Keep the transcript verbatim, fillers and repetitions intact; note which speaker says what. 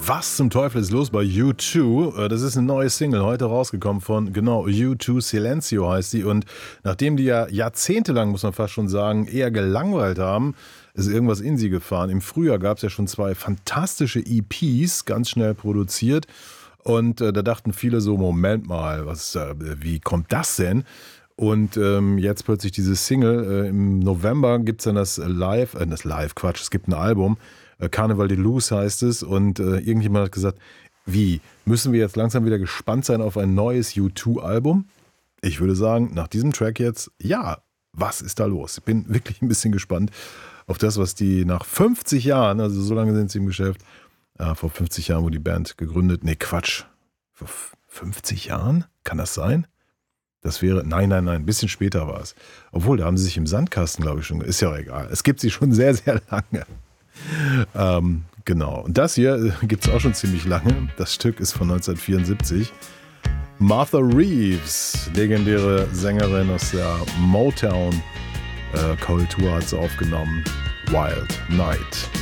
Speaker 1: Was zum Teufel ist los bei U zwei? Das ist eine neue Single, heute rausgekommen von, genau, U zwei Silencio heißt sie. Und nachdem die ja jahrzehntelang, muss man fast schon sagen, eher gelangweilt haben, ist irgendwas in sie gefahren. Im Frühjahr gab es ja schon zwei fantastische E Ps, ganz schnell produziert. Und äh, da dachten viele so, Moment mal, was, äh, wie kommt das denn? Und ähm, jetzt plötzlich diese Single. Äh, Im November gibt es dann das Live, äh, das Live, Quatsch, es gibt ein Album. Carnival de Luz heißt es und äh, irgendjemand hat gesagt, wie, müssen wir jetzt langsam wieder gespannt sein auf ein neues U zwei Album? Ich würde sagen, nach diesem Track jetzt, ja, was ist da los? Ich bin wirklich ein bisschen gespannt auf das, was die nach fünfzig Jahren, also so lange sind sie im Geschäft, äh, vor fünfzig Jahren wurde die Band gegründet, nee, Quatsch, vor fünfzig Jahren? Kann das sein? Das wäre, nein, nein, nein, ein bisschen später war es. Obwohl, da haben sie sich im Sandkasten, glaube ich, schon, ist ja auch egal. Es gibt sie schon sehr, sehr lange. Ähm, genau. Und das hier gibt es auch schon ziemlich lange. Das Stück ist von neunzehnhundertvierundsiebzig. Martha Reeves, legendäre Sängerin aus der Motown-Kultur, hat sie aufgenommen. Wild Night.